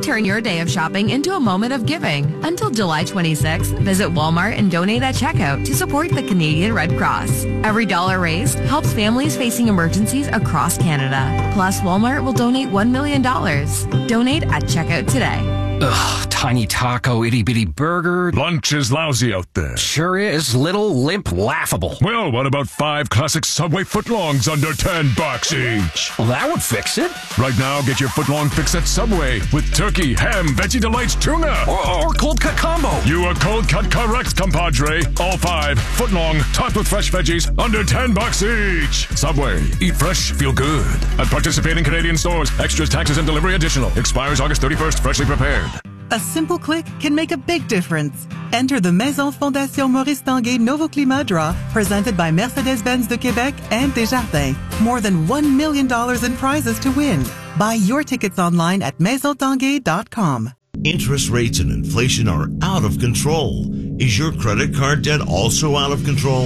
turn your day of shopping into a moment of giving. Until July 26th, visit Walmart and donate at checkout to support the Canadian Red Cross. Every dollar raised helps families facing emergencies across Canada. Plus, Walmart will donate $1 million. Donate at checkout today. Ugh, tiny taco, itty-bitty burger. Lunch is lousy out there. Sure is. Little, limp, laughable. Well, what about 5 classic Subway footlongs under $10 each? Well, that would fix it. Right now, get your footlong fix at Subway with turkey, ham, veggie delights, tuna. Or cold cut combo. You are cold cut correct, compadre. All 5 footlong, topped with fresh veggies, under $10 each. Subway. Eat fresh, feel good. At participating Canadian stores. Extras, taxes, and delivery additional. Expires August 31st. Freshly prepared. A simple click can make a big difference. Enter the Maison Fondation Maurice Tanguay Novo Climat Draw, presented by Mercedes-Benz de Québec and Desjardins. More than $1 million in prizes to win. Buy your tickets online at maisontanguay.com. Interest rates and inflation are out of control. Is your credit card debt also out of control?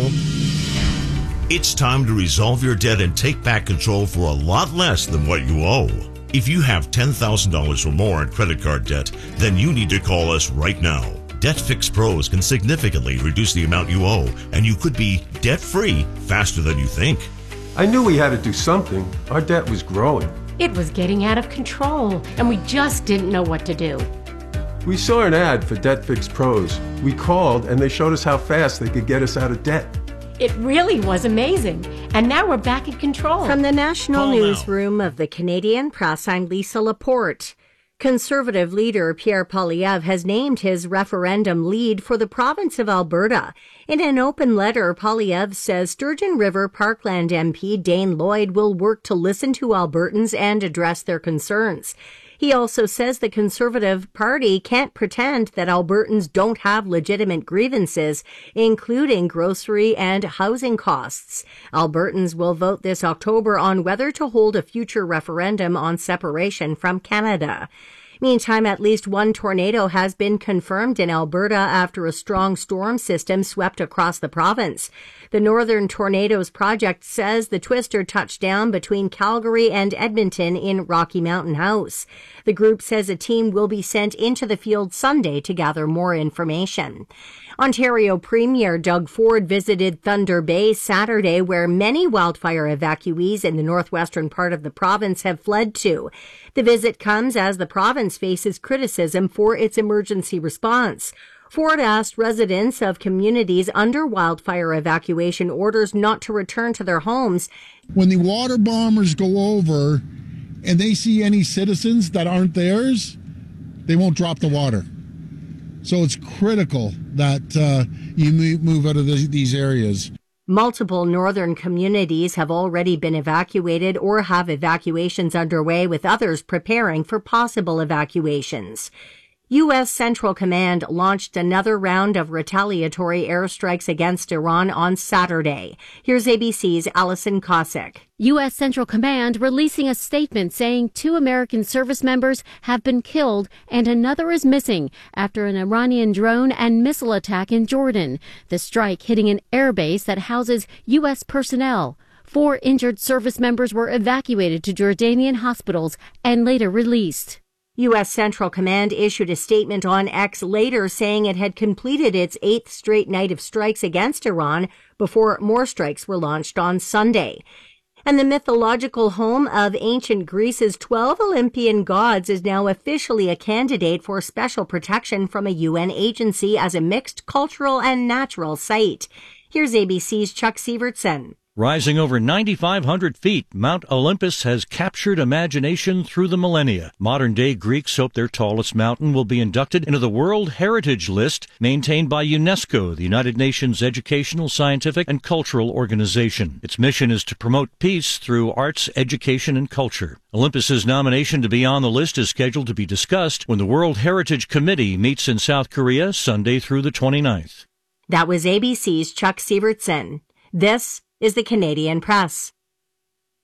It's time to resolve your debt and take back control for a lot less than what you owe. If you have $10,000 or more in credit card debt, then you need to call us right now. Debt Fix Pros can significantly reduce the amount you owe, and you could be debt-free faster than you think. I knew we had to do something. Our debt was growing. It was getting out of control, and we just didn't know what to do. We saw an ad for Debt Fix Pros. We called, and they showed us how fast they could get us out of debt. It really was amazing. And now we're back in control. From the National Newsroom of the Canadian Press, I'm Lisa Laporte. Conservative leader Pierre Poilievre has named his referendum lead for the province of Alberta. In an open letter, Poilievre says Sturgeon River Parkland MP Dane Lloyd will work to listen to Albertans and address their concerns. He also says the Conservative Party can't pretend that Albertans don't have legitimate grievances, including grocery and housing costs. Albertans will vote this October on whether to hold a future referendum on separation from Canada. Meantime, at least one tornado has been confirmed in Alberta after a strong storm system swept across the province. The Northern Tornadoes Project says the twister touched down between Calgary and Edmonton in Rocky Mountain House. The group says a team will be sent into the field Sunday to gather more information. Ontario Premier Doug Ford visited Thunder Bay Saturday, where many wildfire evacuees in the northwestern part of the province have fled to. The visit comes as the province faces criticism for its emergency response. Ford asked residents of communities under wildfire evacuation orders not to return to their homes. When the water bombers go over and they see any citizens that aren't theirs, they won't drop the water. So it's critical that you move out of these areas. Multiple northern communities have already been evacuated or have evacuations underway, with others preparing for possible evacuations. U.S. Central Command launched another round of retaliatory airstrikes against Iran on Saturday. Here's ABC's Allison Cossack. U.S. Central Command releasing a statement saying 2 American service members have been killed and another is missing after an Iranian drone and missile attack in Jordan. The strike hitting an airbase that houses U.S. personnel. 4 injured service members were evacuated to Jordanian hospitals and later released. U.S. Central Command issued a statement on X later saying it had completed its 8th straight night of strikes against Iran before more strikes were launched on Sunday. And the mythological home of ancient Greece's 12 Olympian gods is now officially a candidate for special protection from a UN agency as a mixed cultural and natural site. Here's ABC's Chuck Sievertson. Rising over 9,500 feet, Mount Olympus has captured imagination through the millennia. Modern-day Greeks hope their tallest mountain will be inducted into the World Heritage List, maintained by UNESCO, the United Nations Educational, Scientific, and Cultural Organization. Its mission is to promote peace through arts, education, and culture. Olympus's nomination to be on the list is scheduled to be discussed when the World Heritage Committee meets in South Korea Sunday through the 29th. That was ABC's Chuck Sievertson. This is the Canadian Press.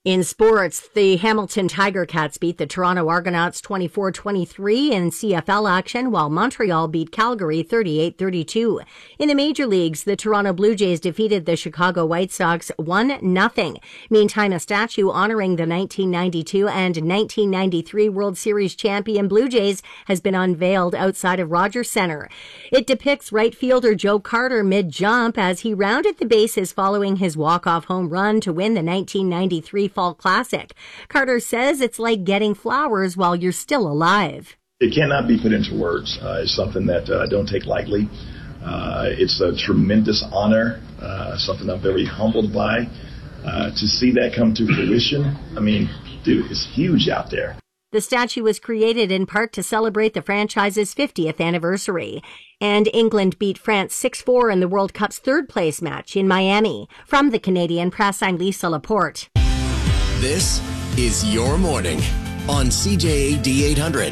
In sports, the Hamilton Tiger Cats beat the Toronto Argonauts 24-23 in CFL action, while Montreal beat Calgary 38-32. In the major leagues, the Toronto Blue Jays defeated the Chicago White Sox 1-0. Meantime, a statue honoring the 1992 and 1993 World Series champion Blue Jays has been unveiled outside of Rogers Centre. It depicts right fielder Joe Carter mid-jump as he rounded the bases following his walk-off home run to win the 1993 Fall Classic. Carter says it's like getting flowers while you're still alive. It cannot be put into words. It's something that I don't take lightly. It's a tremendous honor, something I'm very humbled by. To see that come to fruition, I mean, dude, it's huge out there. The statue was created in part to celebrate the franchise's 50th anniversary. And England beat France 6-4 in the World Cup's third-place match in Miami. From the Canadian Press, I'm Lisa Laporte. This is Your Morning on CJAD 800.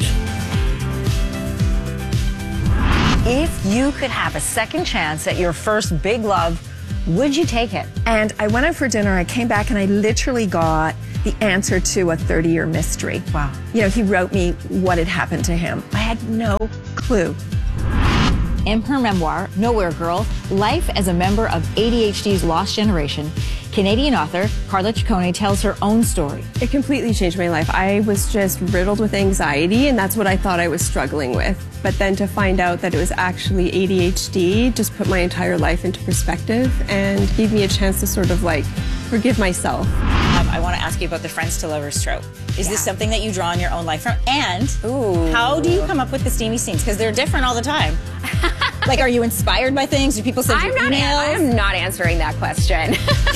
If you could have a second chance at your first big love, would you take it? And I went out for dinner, I came back, and I literally got the answer to a 30-year mystery. Wow. You know, he wrote me what had happened to him. I had no clue. In her memoir, Nowhere Girl, Life as a Member of ADHD's Lost Generation, Canadian author Carla Ciccone tells her own story. It completely changed my life. I was just riddled with anxiety, and that's what I thought I was struggling with. But then to find out that it was actually ADHD just put my entire life into perspective and gave me a chance to sort of like forgive myself. I want to ask you about the friends to lovers trope. Is this something that you draw in your own life from? And how do you come up with the steamy scenes? Because they're different all the time. Like, are you inspired by things? Do people send you emails? I am not answering that question.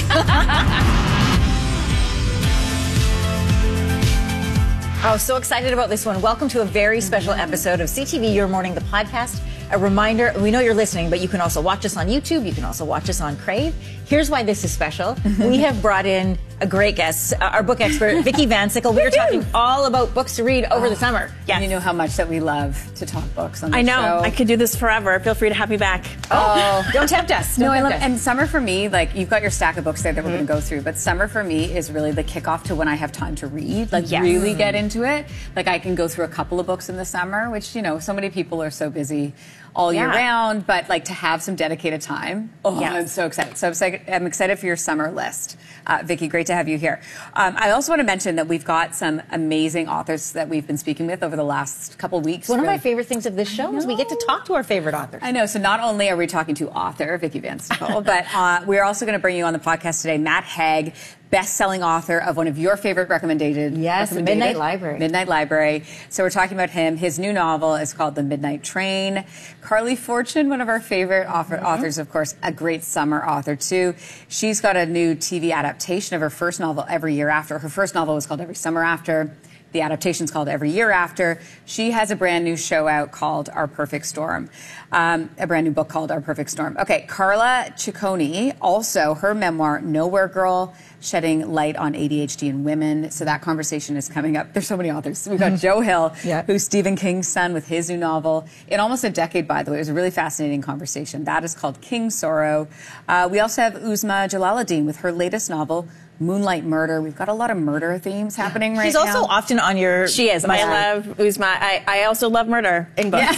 Oh, so excited about this one. Welcome to a very special episode of CTV Your Morning, the podcast. A reminder, we know you're listening, but you can also watch us on YouTube. You can also watch us on Crave. Here's why this is special. We have brought in a great guest, our book expert, Vicki Van Sickle. We are talking all about books to read over the summer. Yes. And you know how much that we love to talk books on the show. I know. I could do this forever. Feel free to have me back. Oh, don't tempt us. I love it. And summer for me, like, you've got your stack of books there that we're going to go through, but summer for me is really the kickoff to when I have time to read, like really get into it. Like, I can go through a couple of books in the summer, which, you know, so many people are so busy all year round, but like to have some dedicated time. I'm so excited. So I'm excited for your summer list. Vicki, great to have you here. I also want to mention that we've got some amazing authors that we've been speaking with over the last couple of weeks. One of my favorite things of this show is we get to talk to our favorite authors. I know. So not only are we talking to author Vicki Van Sickle, but we're also going to bring you on the podcast today, Matt Haig, best-selling author of one of your favorite recommended. Yes, Midnight Library. Midnight Library. So we're talking about him. His new novel is called The Midnight Train. Carly Fortune, one of our favorite authors, of course, a great summer author, too. She's got a new TV adaptation of her first novel, Every Year After. Her first novel was called Every Summer After. The adaptation's called Every Year After. She has a brand new show out called Our Perfect Storm, a brand new book called Our Perfect Storm. Okay, Carla Ciccone, also her memoir, Nowhere Girl, shedding light on ADHD in women. So that conversation is coming up. There's so many authors. We've got Joe Hill, who's Stephen King's son, with his new novel. In almost a decade, by the way. It was a really fascinating conversation. That is called King's Sorrow. We also have Uzma Jalaluddin with her latest novel, Moonlight Murder. We've got a lot of murder themes happening right now. She's also often on your... She is. I love Uzma. I also love murder in books.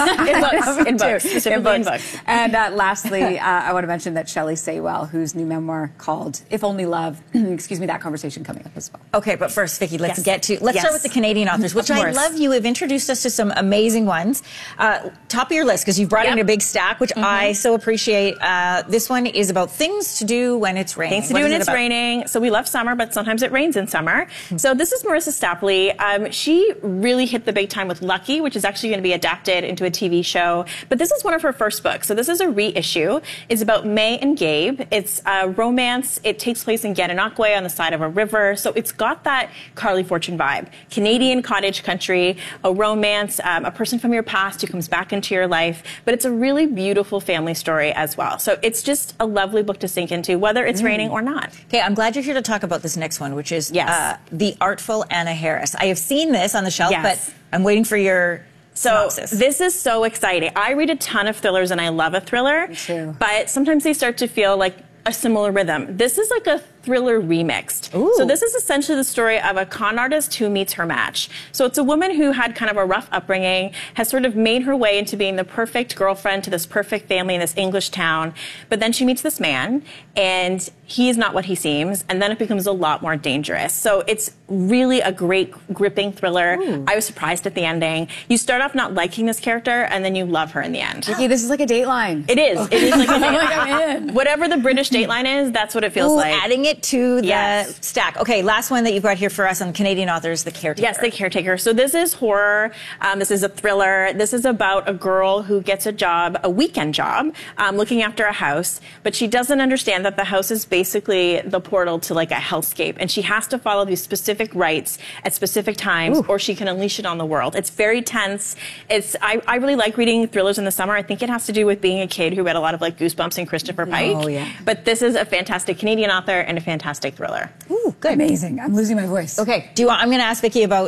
In books. Specifically in books. And lastly, I want to mention that Shelley Saywell, whose new memoir called If Only Love, excuse me, that conversation coming up as well. Okay, but first, Vicki, let's start with the Canadian authors, which I love. You have introduced us to some amazing ones. Top of your list, because you've brought in a big stack, which I so appreciate. This one is about things to do when it's raining. Things to do when it's raining. So we love summer, but sometimes it rains in summer. So this is Marissa Stapley. She really hit the big time with Lucky, which is actually going to be adapted into a TV show. But this is one of her first books. So this is a reissue. It's about May and Gabe. It's a romance. It takes place in Gananoque on the side of a river. So it's got that Carly Fortune vibe. Canadian cottage country, a romance, a person from your past who comes back into your life. But it's a really beautiful family story as well. So it's just a lovely book to sink into, whether it's raining or not. Okay, I'm glad you're here to talk about this next one, which is The Artful Anna Harris. I have seen this on the shelf, but I'm waiting for your synopsis. This is so exciting. I read a ton of thrillers, and I love a thriller. Me too. But sometimes they start to feel like a similar rhythm. This is like a thriller remixed. So this is essentially the story of a con artist who meets her match. So it's a woman who had kind of a rough upbringing, has sort of made her way into being the perfect girlfriend to this perfect family in this English town. But then she meets this man, and he is not what he seems, and then it becomes a lot more dangerous. So it's really a great, gripping thriller. I was surprised at the ending. You start off not liking this character, and then you love her in the end. Vicky, this is like a Dateline. It is. It is like a I'm in. Whatever the British Dateline is, that's what it feels like. Adding it to the stack. Okay, last one that you've got here for us on Canadian authors, The Caretaker. Yes, The Caretaker. So this is horror. This is a thriller. This is about a girl who gets a job, a weekend job, looking after a house, but she doesn't understand that the house is basically the portal to like a hellscape, and she has to follow these specific rites at specific times, or she can unleash it on the world. It's very tense. I really like reading thrillers in the summer. I think it has to do with being a kid who read a lot of like Goosebumps and Christopher Pike. Oh, yeah. But this is a fantastic Canadian author and a fantastic thriller. Ooh, good. Amazing. I'm losing my voice. Okay. I'm going to ask Vicky about,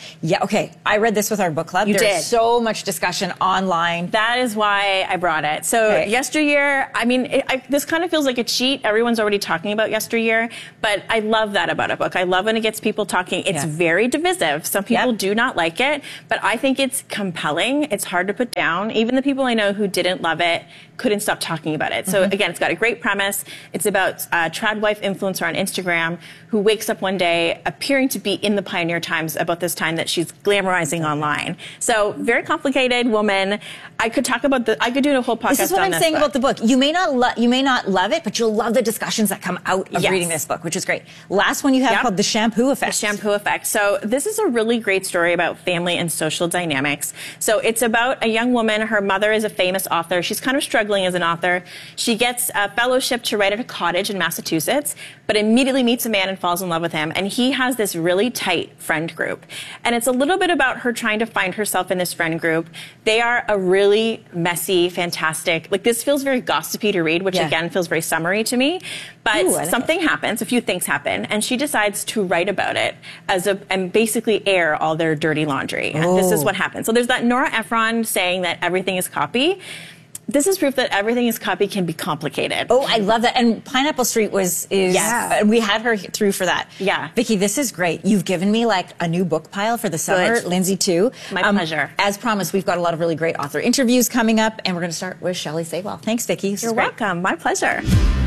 I read this with our book club. You There's did. so much discussion online. That is why I brought it. So Yesteryear, I mean, this kind of feels like a cheat. Everyone's already talking about Yesteryear, but I love that about a book. I love when it gets people talking. It's very divisive. Some people do not like it, but I think it's compelling. It's hard to put down. Even the people I know who didn't love it couldn't stop talking about it. So again, it's got a great premise. It's about a trad wife influencer on Instagram who wakes up one day appearing to be in the pioneer times about this time that she's glamorizing online. So very complicated woman. I could talk about I could do a whole podcast on this. This is what I'm saying about the book. You may not love it, but you'll love the discussions that come out of reading this book, which is great. Last one you have called The Shampoo Effect. The Shampoo Effect. So this is a really great story about family and social dynamics. So it's about a young woman. Her mother is a famous author. She's kind of struggling as an author. She gets a fellowship to write at a cottage in Massachusetts, but immediately meets a man and falls in love with him. And he has this really tight friend group. And it's a little bit about her trying to find herself in this friend group. They are a really messy, fantastic, like this feels very gossipy to read, which again feels very summery to me. But something happens, a few things happen, and she decides to write about it and basically air all their dirty laundry. And this is what happens. So there's that Nora Ephron saying that everything is copy. This is proof that everything is copy can be complicated. Oh, I love that. And Pineapple Street we had her through for that. Yeah. Vicky, this is great. You've given me like a new book pile for the summer. Good. Lindsay too. My pleasure. As promised, we've got a lot of really great author interviews coming up, and we're going to start with Shelley Saywell. Thanks, Vicky. You're welcome. My pleasure.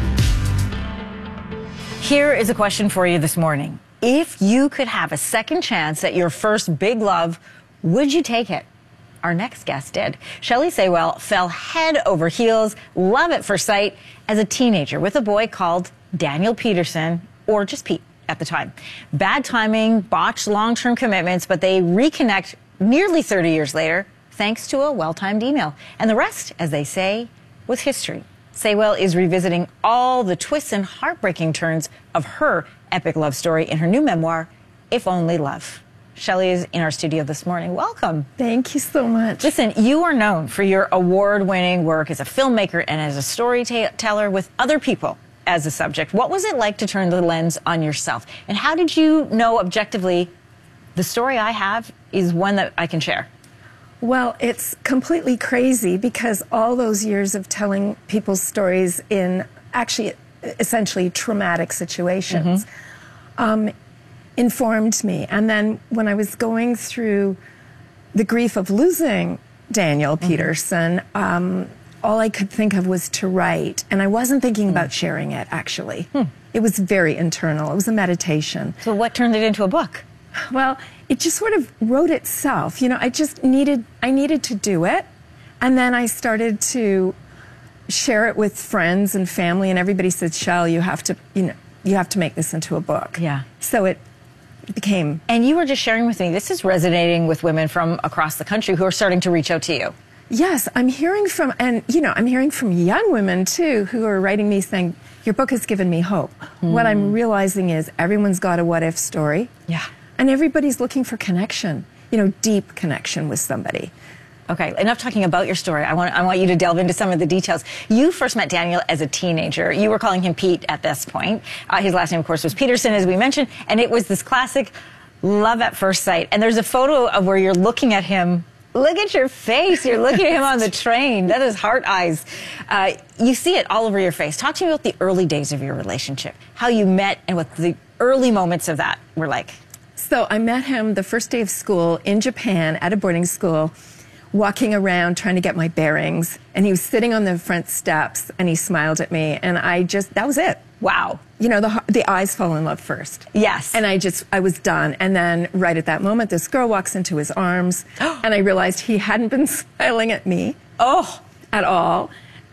Here is a question for you this morning. If you could have a second chance at your first big love, would you take it? Our next guest did. Shelley Saywell fell head over heels, love at first sight, as a teenager with a boy called Daniel Peterson, or just Pete at the time. Bad timing, botched long-term commitments, but they reconnect nearly 30 years later, thanks to a well-timed email. And the rest, as they say, was history. Saywell is revisiting all the twists and heartbreaking turns of her epic love story in her new memoir, If Only Love. Shelley is in our studio this morning. Welcome. Thank you so much. Listen, you are known for your award-winning work as a filmmaker and as a storyteller with other people as a subject. What was it like to turn the lens on yourself? And how did you know objectively the story I have is one that I can share? Well, it's completely crazy because all those years of telling people's stories in actually essentially traumatic situations informed me. And then when I was going through the grief of losing Daniel Peterson, all I could think of was to write. And I wasn't thinking about sharing it, actually. It was very internal. It was a meditation. So what turned it into a book? Well, it just sort of wrote itself. You know, I needed to do it. And then I started to share it with friends and family, and everybody said, Shell, you have to make this into a book. Yeah. So it became. And you were just sharing with me, this is resonating with women from across the country who are starting to reach out to you. Yes, I'm hearing from young women too who are writing me saying, your book has given me hope. What I'm realizing is everyone's got a what if story. Yeah. And everybody's looking for connection, deep connection with somebody. Okay, enough talking about your story. I want you to delve into some of the details. You first met Daniel as a teenager. You were calling him Pete at this point. His last name, of course, was Peterson, as we mentioned, and it was this classic love at first sight. And there's a photo of where you're looking at him Look at your face. You're looking at him on the train. That is heart eyes. You see it all over your face. Talk to me about the early days of your relationship, how you met and what the early moments of that were like. So I met him the first day of school in Japan at a boarding school, walking around trying to get my bearings. And he was sitting on the front steps and he smiled at me. And that was it. Wow. You know, the eyes fall in love first. Yes. And I was done. And then right at that moment, this girl walks into his arms and I realized he hadn't been smiling at me. At all.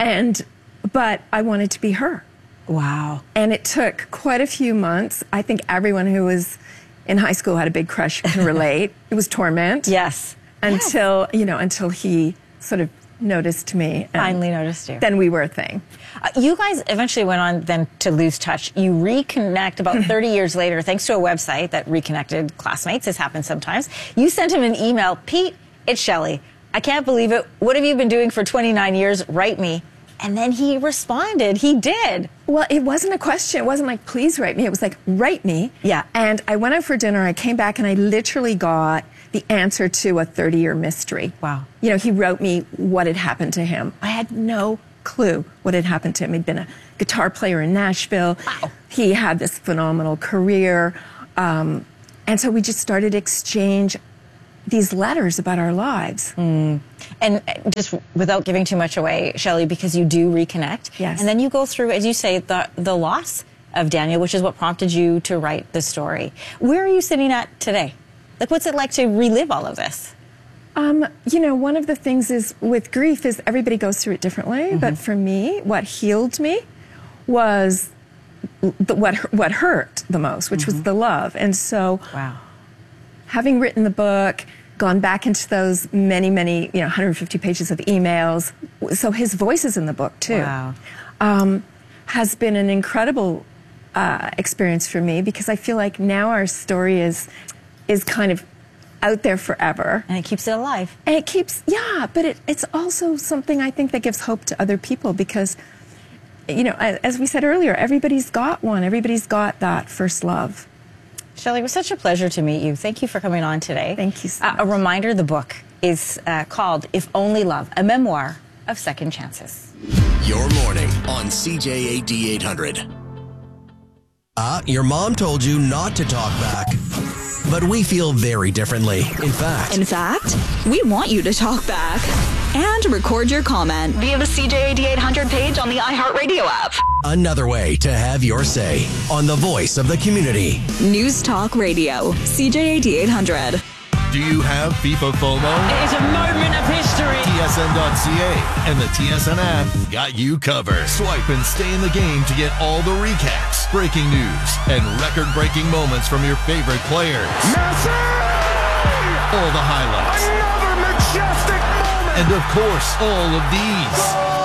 But I wanted to be her. Wow. And it took quite a few months. I think everyone who was in high school had a big crush can relate. It was torment. Yes. Until he sort of noticed me. Finally noticed you. Then we were a thing. You guys eventually went on then to lose touch. You reconnect about 30 years later thanks to a website that reconnected classmates. This happens sometimes. You sent him an email. Pete, it's Shelley. I can't believe it. What have you been doing for 29 years? Write me. And then he responded. He did. Well, it wasn't a question. It wasn't like, please write me. It was like, write me. Yeah. And I went out for dinner. I came back and I literally got the answer to a 30-year mystery. Wow. You know, he wrote me what had happened to him. I had no clue what had happened to him. He'd been a guitar player in Nashville. Wow. He had this phenomenal career. And so we just started to exchange these letters about our lives. And just without giving too much away, Shelley, because you do reconnect. Yes. And then you go through, as you say, the loss of Daniel, which is what prompted you to write the story. Where are you sitting at today? Like, what's it like to relive all of this? You know, one of the things is with grief is everybody goes through it differently. But for me, what healed me was what hurt the most, which was the love. And so, having written the book, gone back into those many, 150 pages of emails. So his voice is in the book too. Wow. Has been an incredible experience for me because I feel like now our story is kind of out there forever. And it keeps it alive. And it keeps, but it's also something I think that gives hope to other people because, you know, as we said earlier, everybody's got one. Everybody's got that first love. Shelley, it was such a pleasure to meet you. Thank you for coming on today. Thank you so much. A reminder, the book is called If Only Love, a memoir of second chances. Your morning on CJAD 800. Your mom told you not to talk back. But we feel very differently. In fact, we want you to talk back and record your comment via the CJAD 800 page on the iHeartRadio app. Another way to have your say on the voice of the community. News Talk Radio, CJAD 800. Do you have FIFA FOMO? It is a moment of history. TSN.ca and the TSN app got you covered. Swipe and stay in the game to get all the recaps, breaking news, and record-breaking moments from your favorite players. Messi! All the highlights. Another majestic moment! And of course, all of these.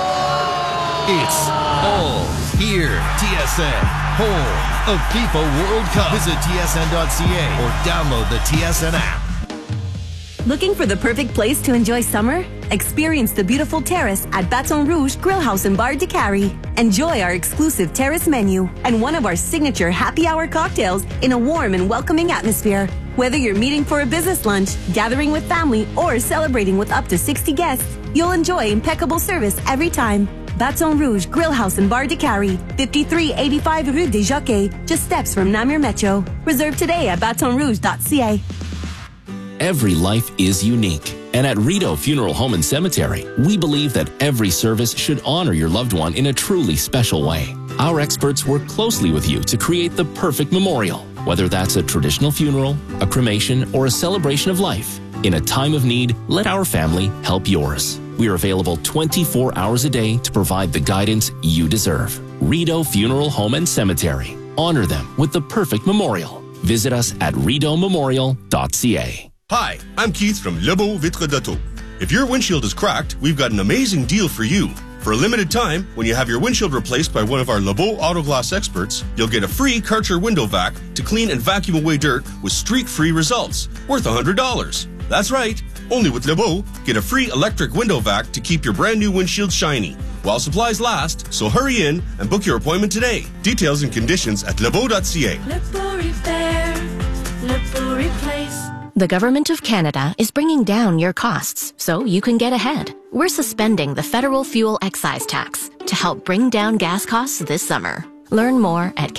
It's all here. TSN, home of FIFA World Cup. Visit TSN.ca or download the TSN app. Looking for the perfect place to enjoy summer? Experience the beautiful terrace at Baton Rouge Grill House and Bar de Cary. Enjoy our exclusive terrace menu and one of our signature happy hour cocktails in a warm and welcoming atmosphere. Whether you're meeting for a business lunch, gathering with family, or celebrating with up to 60 guests, you'll enjoy impeccable service every time. Baton Rouge Grill House and Bar de Cary, 5385 Rue des Jockeys, just steps from Namur Metro. Reserve today at batonrouge.ca. Every life is unique. And at Rideau Funeral Home and Cemetery, we believe that every service should honor your loved one in a truly special way. Our experts work closely with you to create the perfect memorial, whether that's a traditional funeral, a cremation, or a celebration of life. In a time of need, let our family help yours. We are available 24 hours a day to provide the guidance you deserve. Rideau Funeral Home and Cemetery. Honor them with the perfect memorial. Visit us at rideaumemorial.ca. Hi, I'm Keith from Lebeau Vitre d'Auto. If your windshield is cracked, we've got an amazing deal for you. For a limited time, when you have your windshield replaced by one of our Lebeau Auto Glass experts, you'll get a free Karcher window vac to clean and vacuum away dirt with streak-free results, worth $100. That's right. Only with Lebeau, get a free electric window vac to keep your brand new windshield shiny while supplies last, so hurry in and book your appointment today. Details and conditions at lebeau.ca. Lebeau Repair, Lebeau Replace. The Government of Canada is bringing down your costs so you can get ahead. We're suspending the federal fuel excise tax to help bring down gas costs this summer. Learn more at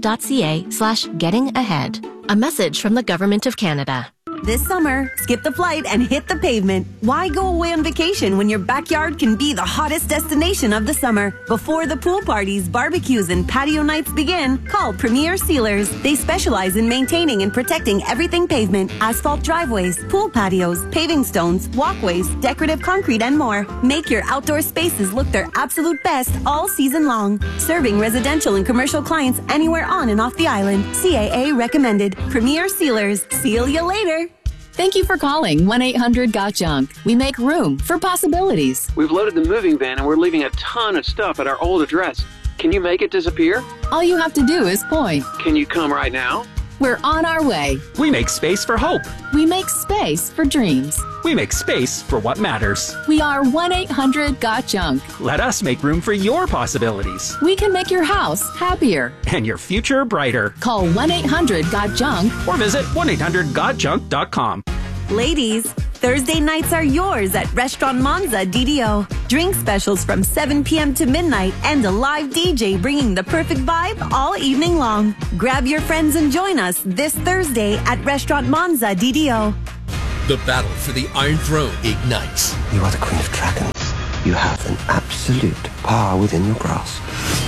canada.ca/gettingahead. A message from the Government of Canada. This summer, skip the flight and hit the pavement. Why go away on vacation when your backyard can be the hottest destination of the summer? Before the pool parties, barbecues, and patio nights begin, call Premier Sealers. They specialize in maintaining and protecting everything pavement, asphalt driveways, pool patios, paving stones, walkways, decorative concrete, and more. Make your outdoor spaces look their absolute best all season long. Serving residential and commercial clients anywhere on and off the island. CAA recommended. Premier Sealers. Seal you later. Thank you for calling 1-800-GOT-JUNK. We make room for possibilities. We've loaded the moving van and we're leaving a ton of stuff at our old address. Can you make it disappear? All you have to do is point. Can you come right now? We're on our way. We make space for hope. We make space for dreams. We make space for what matters. We are 1-800-GOT-JUNK. Let us make room for your possibilities. We can make your house happier. And your future brighter. Call 1-800-GOT-JUNK. Or visit 1-800-GOT-JUNK.com. Ladies, Thursday nights are yours at Restaurant Monza DDO. Drink specials from 7 p.m. to midnight and a live DJ bringing the perfect vibe all evening long. Grab your friends and join us this Thursday at Restaurant Monza DDO. The battle for the Iron Throne ignites. You are the Queen of Dragons. You have an absolute power within your grasp.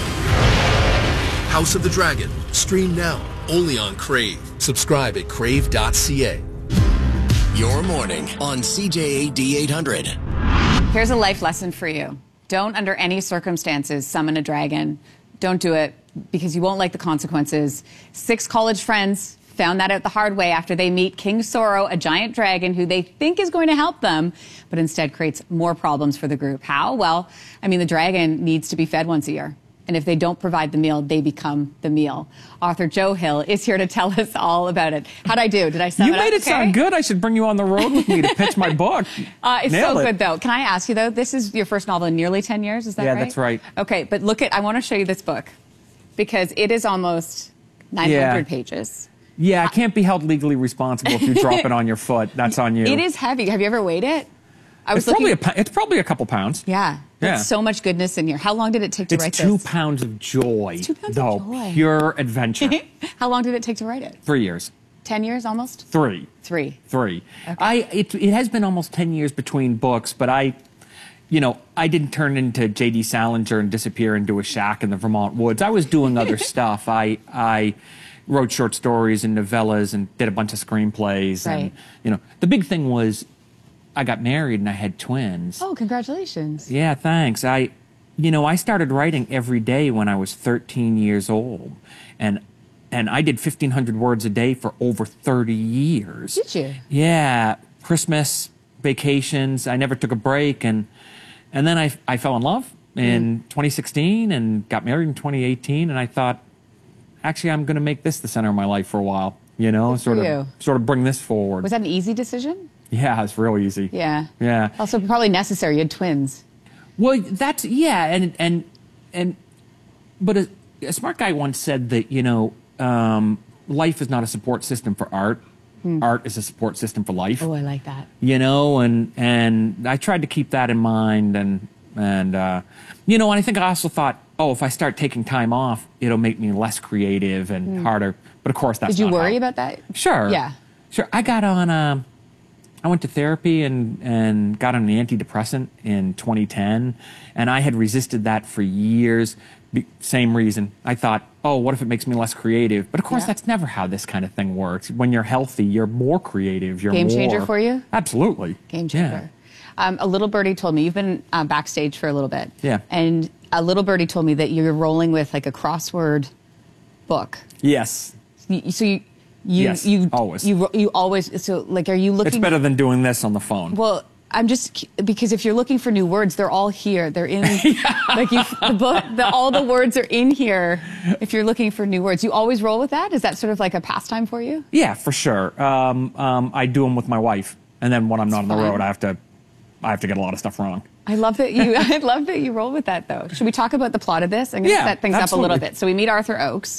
House of the Dragon. Stream now. Only on Crave. Subscribe at crave.ca. Your morning on CJAD 800. Here's a life lesson for you. Don't, under any circumstances, summon a dragon. Don't do it because you won't like the consequences. 6 college friends found that out the hard way after they meet King Soro, a giant dragon who they think is going to help them, but instead creates more problems for the group. How? Well, the dragon needs to be fed once a year. And if they don't provide the meal, they become the meal. Author Joe Hill is here to tell us all about it. How'd I do? Did I sum it up? You made it sound good. I should bring you on the road with me to pitch my book. It's so good, though. Can I ask you, though, this is your first novel in nearly 10 years, is that right? Yeah, that's right. Okay, but I want to show you this book because it is almost 900 pages. Yeah, I can't be held legally responsible if you drop it on your foot. That's on you. It is heavy. Have you ever weighed it? It's probably a couple pounds. Yeah. There's so much goodness in here. How long did it take to write this? It's 2 pounds of joy. 2 pounds of joy. Pure adventure. How long did it take to write it? 3 years. 10 years almost? 3. 3. Okay. Okay. It has been almost 10 years between books, but I didn't turn into J.D. Salinger and disappear into a shack in the Vermont woods. I was doing other stuff. I wrote short stories and novellas and did a bunch of screenplays. Right. And, the big thing was I got married and I had twins. Oh, congratulations. Yeah, thanks. I started writing every day when I was 13 years old. And I did 1,500 words a day for over 30 years. Did you? Yeah. Christmas, vacations. I never took a break. And then I fell in love in 2016 and got married in 2018. And I thought, actually, I'm going to make this the center of my life for a while. Sort of bring this forward. Was that an easy decision? Yeah, it's real easy. Yeah. Yeah. Also probably necessary. You had twins. Well, that's, yeah. But a smart guy once said that, life is not a support system for art. Art is a support system for life. Oh, I like that. And I tried to keep that in mind. And I think I also thought, if I start taking time off, it'll make me less creative and harder. But of course, that's Did you worry about that? Sure. Yeah. Sure. I went to therapy and got on an antidepressant in 2010, and I had resisted that for years. Same reason. I thought, what if it makes me less creative? But of course, that's never how this kind of thing works. When you're healthy, you're more creative. Game changer for you? Absolutely. Game changer. Yeah. A little birdie told me, you've been backstage for a little bit. Yeah. And a little birdie told me that you're rolling with like a crossword book. Yes. Yes, always. You always, so like, are you looking? It's better than doing this on the phone. Well, I'm just, because if you're looking for new words, they're all here. They're in, the book, all the words are in here. If you're looking for new words, you always roll with that? Is that sort of like a pastime for you? Yeah, for sure. I do them with my wife. And then when I'm not on the road, I have to get a lot of stuff wrong. I love that you roll with that, though. Should we talk about the plot of this? I'm going to set things up a little bit. So we meet Arthur Oakes.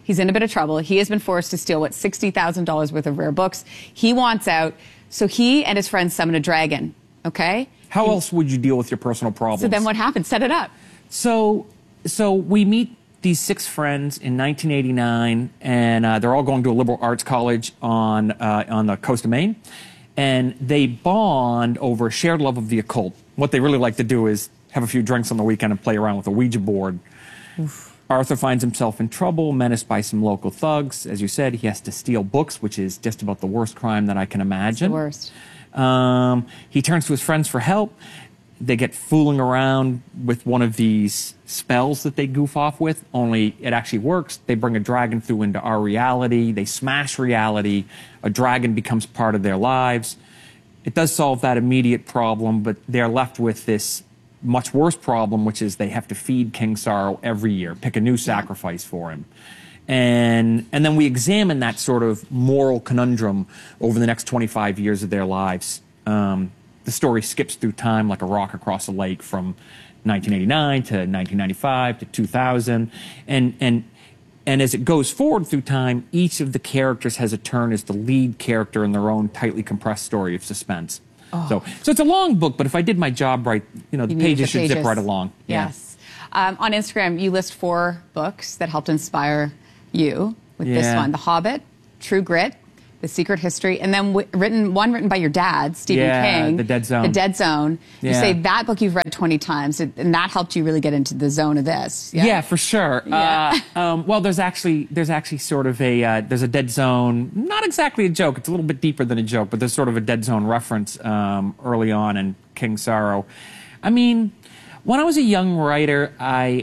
He's in a bit of trouble. He has been forced to steal, $60,000 worth of rare books. He wants out. So he and his friends summon a dragon, okay? How else would you deal with your personal problems? So then what happens? Set it up. So we meet these 6 friends in 1989, and they're all going to a liberal arts college on the coast of Maine. And they bond over a shared love of the occult. What they really like to do is have a few drinks on the weekend and play around with a Ouija board. Oof. Arthur finds himself in trouble, menaced by some local thugs. As you said, he has to steal books, which is just about the worst crime that I can imagine. It's the worst. He turns to his friends for help. They get fooling around with one of these spells that they goof off with, only it actually works. They bring a dragon through into our reality. They smash reality. A dragon becomes part of their lives. It does solve that immediate problem, but they're left with this much worse problem, which is they have to feed King Sorrow every year, pick a new sacrifice for him. And then we examine that sort of moral conundrum over the next 25 years of their lives. The story skips through time like a rock across a lake from 1989 to 1995 to 2000. And as it goes forward through time, each of the characters has a turn as the lead character in their own tightly compressed story of suspense. Oh. So it's a long book, but if I did my job right, the pages should zip right along. Yes. Yeah. On Instagram, you list 4 books that helped inspire you with this one. The Hobbit, True Grit, The Secret History, and then one written by your dad, Stephen King. The Dead Zone. The Dead Zone. Yeah. You say that book you've read 20 times, and that helped you really get into the zone of this. Yeah, for sure. Yeah. Well, there's actually sort of there's a Dead Zone, not exactly a joke. It's a little bit deeper than a joke, but there's sort of a Dead Zone reference early on in King Sorrow. I mean, when I was a young writer,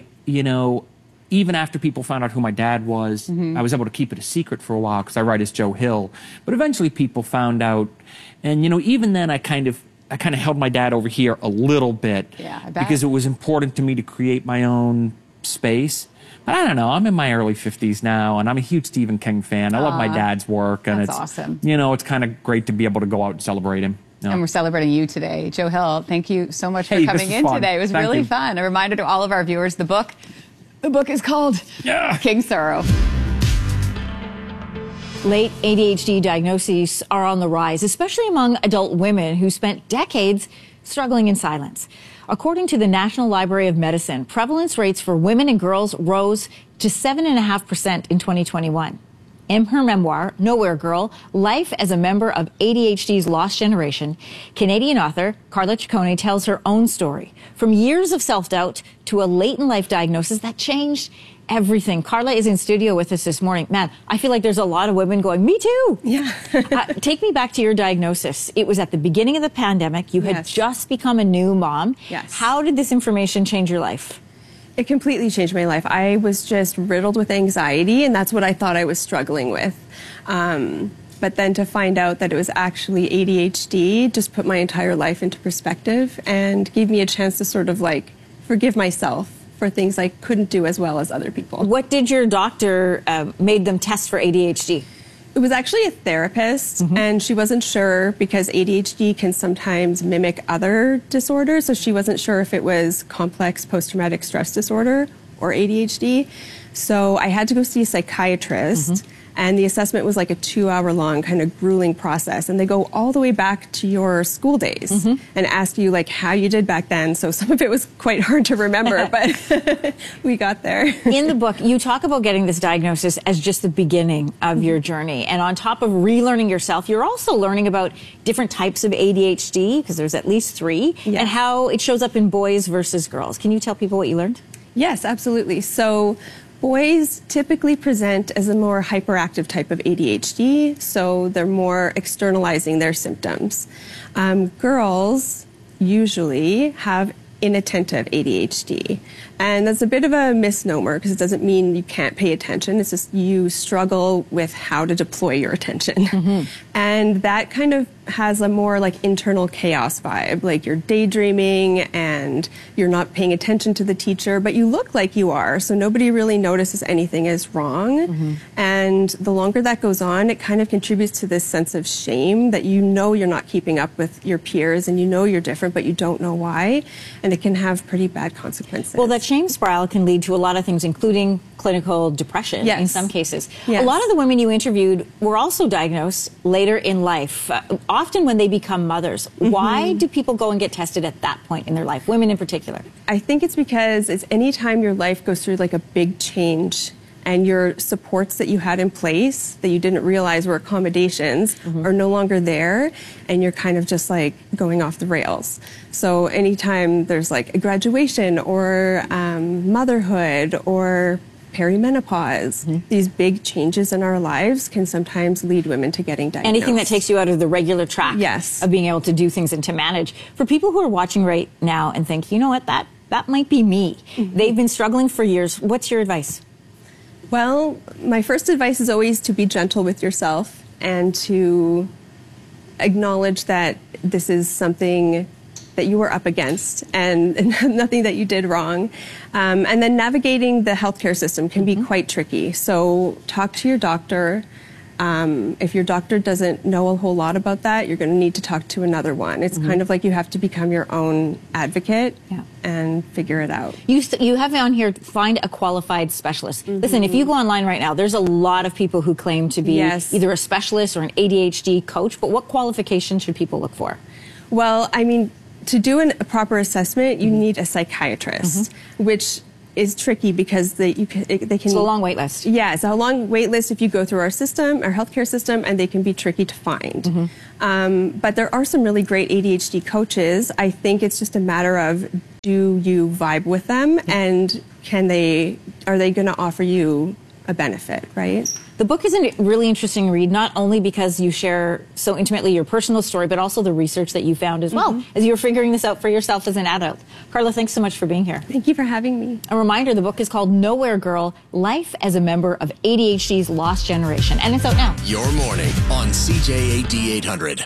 even after people found out who my dad was, I was able to keep it a secret for a while because I write as Joe Hill. But eventually people found out. And, even then I kind of held my dad over here a little bit. Yeah, I bet. Because it was important to me to create my own space. But I don't know. I'm in my early 50s now, and I'm a huge Stephen King fan. I love my dad's work. And That's it's awesome. It's kind of great to be able to go out and celebrate him. And we're celebrating you today. Joe Hill, thank you so much for coming in today. It was really fun. A reminder to all of our viewers, the book is called King Sorrow. Late ADHD diagnoses are on the rise, especially among adult women who spent decades struggling in silence. According to the National Library of Medicine, prevalence rates for women and girls rose to 7.5% in 2021. In her memoir, Nowhere Girl, Life as a Member of ADHD's Lost Generation, Canadian author Carla Ciccone tells her own story, from years of self-doubt to a late-in-life diagnosis that changed everything. Carla is in studio with us this morning. Man, I feel like there's a lot of women going, me too. Yeah. Take me back to your diagnosis. It was at the beginning of the pandemic. You had just become a new mom. Yes. How did this information change your life? It completely changed my life. I was just riddled with anxiety, and that's what I thought I was struggling with. But then to find out that it was actually ADHD just put my entire life into perspective and gave me a chance to sort of forgive myself for things I couldn't do as well as other people. What did your doctor made them test for ADHD? It was actually a therapist, and she wasn't sure because ADHD can sometimes mimic other disorders, so she wasn't sure if it was complex post-traumatic stress disorder or ADHD. So I had to go see a psychiatrist, and the assessment was like a 2-hour-long kind of grueling process, and they go all the way back to your school days and ask you how you did back then. So some of it was quite hard to remember, but we got there. In the book, you talk about getting this diagnosis as just the beginning of your journey. And on top of relearning yourself, you're also learning about different types of ADHD, because there's at least 3, and how it shows up in boys versus girls. Can you tell people what you learned? Yes, absolutely. So boys typically present as a more hyperactive type of ADHD, so they're more externalizing their symptoms. Girls usually have inattentive ADHD. And that's a bit of a misnomer because it doesn't mean you can't pay attention. It's just you struggle with how to deploy your attention. And that kind of has a more internal chaos vibe, like you're daydreaming and you're not paying attention to the teacher, but you look like you are, so nobody really notices anything is wrong. And the longer that goes on, it kind of contributes to this sense of shame that you're not keeping up with your peers and you're different, but you don't know why. And and it can have pretty bad consequences. Well, that shame spiral can lead to a lot of things, including clinical depression in some cases. Yes. A lot of the women you interviewed were also diagnosed later in life, often when they become mothers. Why do people go and get tested at that point in their life, women in particular? I think it's because it's any time your life goes through like a big change and your supports that you had in place that you didn't realize were accommodations are no longer there, and you're kind of just like going off the rails. So anytime there's like a graduation or motherhood or perimenopause, these big changes in our lives can sometimes lead women to getting diagnosed. Anything that takes you out of the regular track of being able to do things and to manage. For people who are watching right now and think, you know what, that might be me. They've been struggling for years. What's your advice? Well, my first advice is always to be gentle with yourself and to acknowledge that this is something that you were up against and nothing that you did wrong. And then navigating the healthcare system can be quite tricky. So talk to your doctor. If your doctor doesn't know a whole lot about that, you're going to need to talk to another one. It's kind of like you have to become your own advocate and figure it out. You have on here, find a qualified specialist. Listen, if you go online right now, there's a lot of people who claim to be either a specialist or an ADHD coach, but what qualifications should people look for? Well, I mean, to do a proper assessment, you need a psychiatrist, which is tricky because they can... It's a long wait list. Yeah, it's a long wait list if you go through our system, our healthcare system, and they can be tricky to find. But there are some really great ADHD coaches. I think it's just a matter of, do you vibe with them, and are they going to offer you a benefit, right? The book is a really interesting read, not only because you share so intimately your personal story, but also the research that you found as well, as you were figuring this out for yourself as an adult. Carla, thanks so much for being here. Thank you for having me. A reminder, the book is called Nowhere Girl, Life as a Member of ADHD's Lost Generation, and it's out now. Your morning on CJAD 800.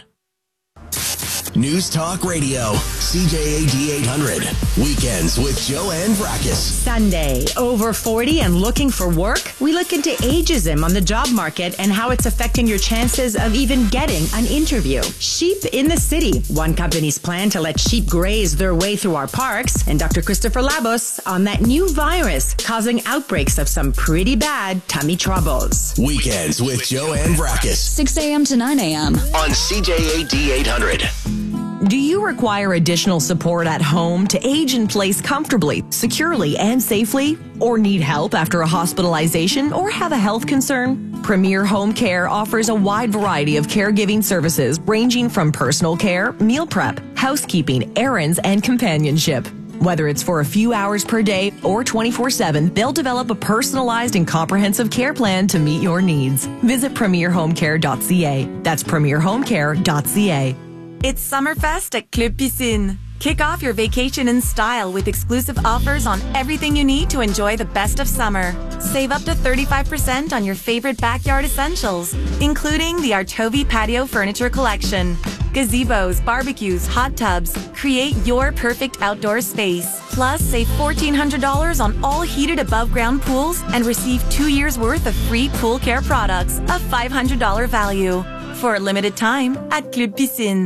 News Talk Radio, CJAD 800. Weekends with Joanne Vrackus. Sunday, over 40 and looking for work? We look into ageism on the job market and how it's affecting your chances of even getting an interview. Sheep in the City, one company's plan to let sheep graze their way through our parks, and Dr. Christopher Labos on that new virus causing outbreaks of some pretty bad tummy troubles. Weekends with Joanne Vrackus. 6 a.m. to 9 a.m. on CJAD 800. Do you require additional support at home to age in place comfortably, securely, and safely? Or need help after a hospitalization or have a health concern? Premier Home Care offers a wide variety of caregiving services ranging from personal care, meal prep, housekeeping, errands, and companionship. Whether it's for a few hours per day or 24/7, they'll develop a personalized and comprehensive care plan to meet your needs. Visit premierhomecare.ca. That's premierhomecare.ca. It's Summerfest at Club Piscine. Kick off your vacation in style with exclusive offers on everything you need to enjoy the best of summer. Save up to 35% on your favorite backyard essentials, including the Artovi Patio Furniture Collection. Gazebos, barbecues, hot tubs. Create your perfect outdoor space. Plus, save $1,400 on all heated above-ground pools and receive 2 years' worth of free pool care products, a $500 value. For a limited time at Club Piscine.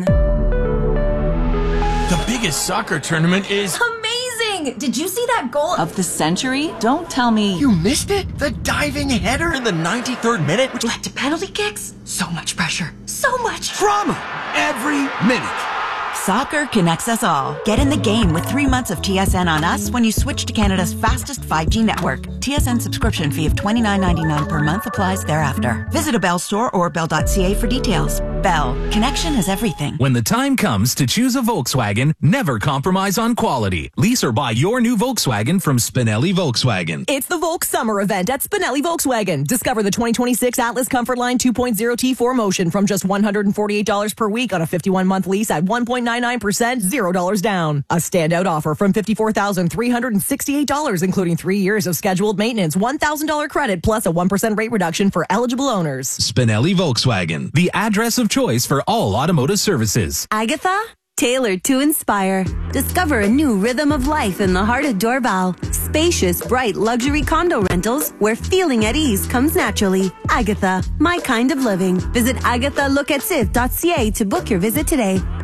The biggest soccer tournament is amazing! Did you see that goal of the century? Don't tell me You missed it? The diving header in the 93rd minute, which led to penalty kicks? So much pressure. So much drama every minute. Soccer connects us all. Get in the game with 3 months of TSN on us when you switch to Canada's fastest 5G network. TSN subscription fee of $29.99 per month applies thereafter. Visit a Bell store or bell.ca for details. Bell. Connection is everything. When the time comes to choose a Volkswagen, never compromise on quality. Lease or buy your new Volkswagen from Spinelli Volkswagen. It's the Volk Summer event at Spinelli Volkswagen. Discover the 2026 Atlas Comfortline 2.0 T4 Motion from just $148 per week on a 51-month lease at 1.99%, $0 down. A standout offer from $54,368, including 3 years of scheduled maintenance, $1,000 credit, plus a 1% rate reduction for eligible owners. Spinelli Volkswagen, the address of choice for all automotive services. Agatha? Tailored to inspire. Discover a new rhythm of life in the heart of Dorval. Spacious, bright luxury condo rentals where feeling at ease comes naturally. Agatha, my kind of living. Visit agathalookatsif.ca to book your visit today.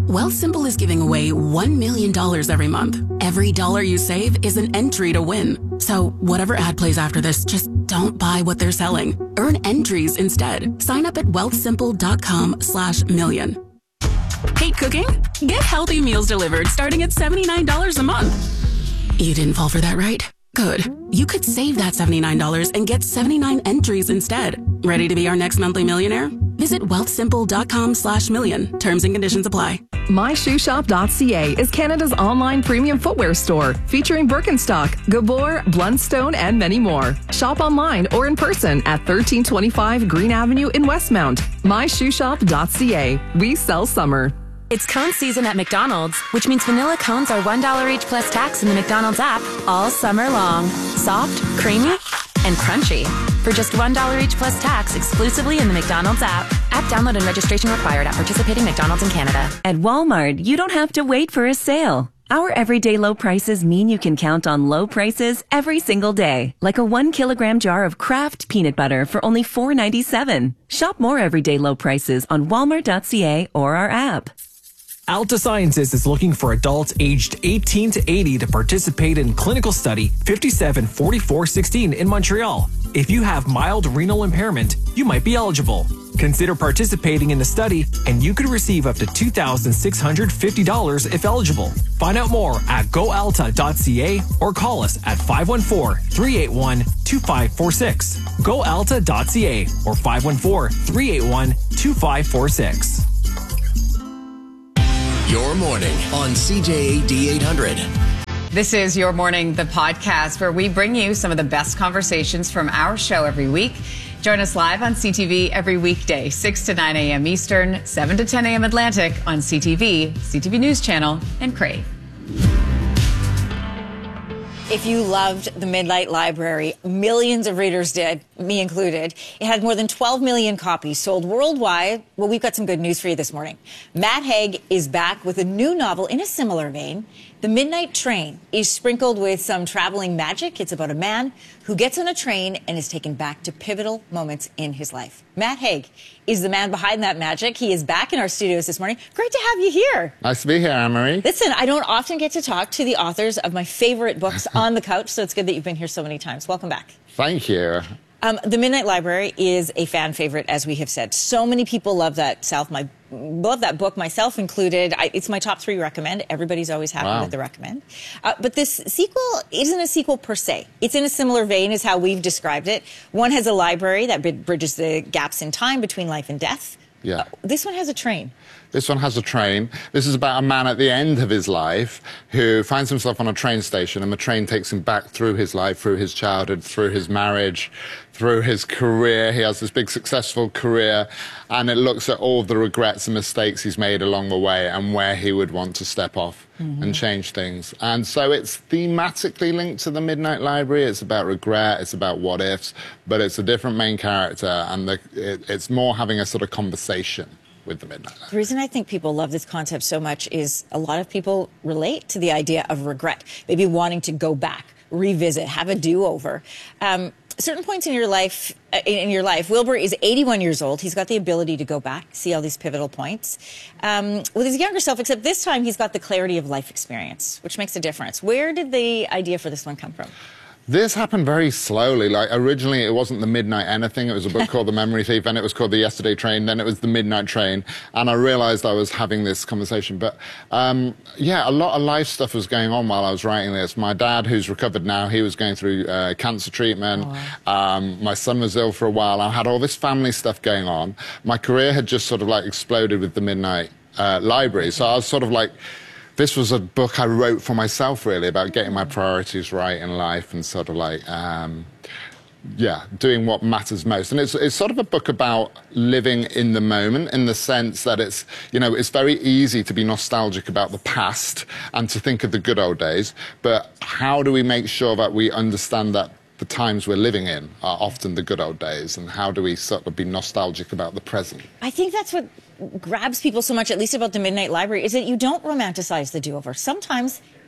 Wealthsimple is giving away $1 million every month. Every dollar you save is an entry to win. So whatever ad plays after this, just don't buy what they're selling. Earn entries instead. Sign up at wealthsimple.com/million. Hate cooking? Get healthy meals delivered starting at $79 a month. You didn't fall for that, right? Good. You could save that $79 and get 79 entries instead. Ready to be our next monthly millionaire? Visit wealthsimple.com/million. Terms and conditions apply. MyShoeShop.ca is Canada's online premium footwear store, featuring Birkenstock, Gabor, Blundstone, and many more. Shop online or in person at 1325 Green Avenue in Westmount. MyShoeShop.ca. We sell summer. It's cone season at McDonald's, which means vanilla cones are $1 each plus tax in the McDonald's app all summer long. Soft, creamy, and crunchy. For just $1 each plus tax exclusively in the McDonald's app. App download and registration required at participating McDonald's in Canada. At Walmart, you don't have to wait for a sale. Our everyday low prices mean you can count on low prices every single day. Like a 1 kilogram jar of Kraft peanut butter for only $4.97. Shop more everyday low prices on walmart.ca or our app. Alta Sciences is looking for adults aged 18 to 80 to participate in clinical study 574416 in Montreal. If you have mild renal impairment, you might be eligible. Consider participating in the study, and you could receive up to $2,650 if eligible. Find out more at goalta.ca or call us at 514-381-2546. Goalta.ca or 514-381-2546. Your morning on CJAD 800. This is Your Morning, the podcast, where we bring you some of the best conversations from our show every week. Join us live on CTV every weekday, 6 to 9 a.m. Eastern, 7 to 10 a.m. Atlantic on CTV, CTV News Channel, and Crave. If you loved The Midnight Library, millions of readers did, me included. It had more than 12 million copies sold worldwide. Well, we've got some good news for you this morning. Matt Haig is back with a new novel in a similar vein. The Midnight Train is sprinkled with some traveling magic. It's about a man who gets on a train and is taken back to pivotal moments in his life. Matt Haig is the man behind that magic. He is back in our studios this morning. Great to have you here. Nice to be here, Anne-Marie. Listen, I don't often get to talk to the authors of my favorite books on the couch, so it's good that you've been here so many times. Welcome back. Thank you. The Midnight Library is a fan favorite, as we have said. So many people love that love that book, myself included. It's my top 3 recommend. Everybody's always happy with the recommend. But this sequel isn't a sequel per se. It's in a similar vein as how we've described it. One has a library that bridges the gaps in time between life and death. Yeah. This one has a train. This one has a train. This is about a man at the end of his life who finds himself on a train station, and the train takes him back through his life, through his childhood, through his marriage, through his career. He has this big successful career, and it looks at all the regrets and mistakes he's made along the way and where he would want to step off and change things. And so it's thematically linked to The Midnight Library. It's about regret, it's about what ifs, but it's a different main character, and it's more having a sort of conversation with the Midnight Library. The reason I think people love this concept so much is a lot of people relate to the idea of regret, maybe wanting to go back, revisit, have a do-over. Certain points in your life, Wilbur is 81 years old. He's got the ability to go back, see all these pivotal points with his younger self, except this time he's got the clarity of life experience, which makes a difference. Where did the idea for this one come from? This happened very slowly. Like, originally, it wasn't The Midnight Anything. It was a book called The Memory Thief, and it was called The Yesterday Train. Then it was The Midnight Train. And I realized I was having this conversation. But, yeah, a lot of life stuff was going on while I was writing this. My dad, who's recovered now, he was going through cancer treatment. My son was ill for a while. I had all this family stuff going on. My career had just sort of, like, exploded with The Midnight Library. So I was sort of like... This was a book I wrote for myself, really, about getting my priorities right in life and sort of like, yeah, doing what matters most. And it's sort of a book about living in the moment, in the sense that it's, you know, it's very easy to be nostalgic about the past and to think of the good old days. But how do we make sure that we understand that the times we're living in are often the good old days, and how do we sort of be nostalgic about the present? I think that's what grabs people so much, at least about The Midnight Library, is that you don't romanticize the do-over. Sometimes